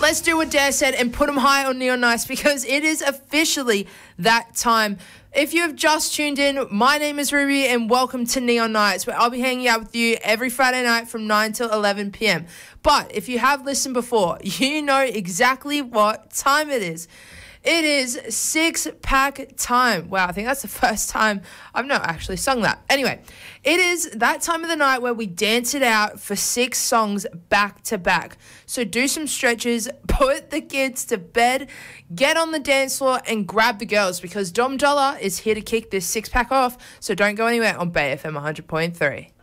let's do what Dare said and put them high on Neon Nights because it is officially that time. If you have just tuned in, my name is Ruby and welcome to Neon Nights, where I'll be hanging out with you every Friday night from 9 till 11 p.m. But if you have listened before, you know exactly what time it is. It is six-pack time. Wow, I think that's the first time I've not actually sung that. Anyway, it is that time of the night where we dance it out for 6 songs back to back. So do some stretches, put the kids to bed, get on the dance floor and grab the girls because Dom Dollar is here to kick this 6-pack off. So don't go anywhere on Bay FM 100.3.